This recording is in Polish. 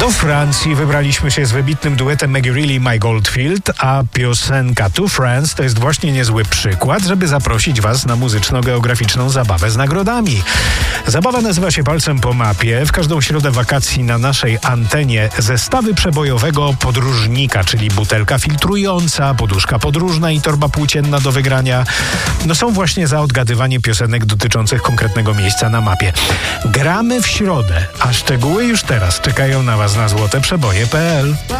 Do Francji wybraliśmy się z wybitnym duetem Maggie Reilly i Mike Oldfield, a piosenka To France to jest właśnie niezły przykład, żeby zaprosić Was na muzyczno-geograficzną zabawę z nagrodami. Zabawa nazywa się Palcem po mapie. W każdą środę wakacji na naszej antenie zestawy przebojowego podróżnika, czyli butelka filtrująca, poduszka podróżna i torba płócienna do wygrania. No są właśnie za odgadywanie piosenek dotyczących konkretnego miejsca na mapie. Gramy w środę, a szczegóły już teraz czekają na Was na złoteprzeboje.pl.